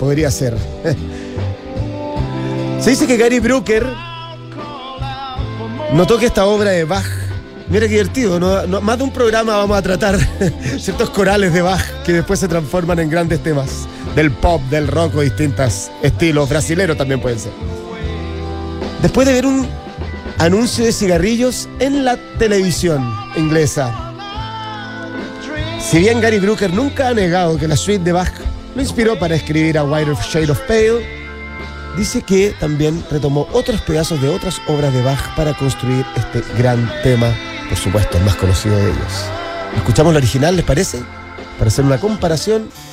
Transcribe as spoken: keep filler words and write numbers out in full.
podría ser. Se dice que Gary Brooker notó que esta obra de Bach, mira qué divertido, ¿no? No, más de un programa vamos a tratar ciertos corales de Bach que después se transforman en grandes temas del pop, del rock o distintos estilos, brasileros también pueden ser. Después de ver un anuncio de cigarrillos en la televisión inglesa. Si bien Gary Brooker nunca ha negado que la suite de Bach lo inspiró para escribir A Whiter Shade of Pale, dice que también retomó otros pedazos de otras obras de Bach para construir este gran tema, por supuesto, el más conocido de ellos. ¿Escuchamos la original, les parece? Para hacer una comparación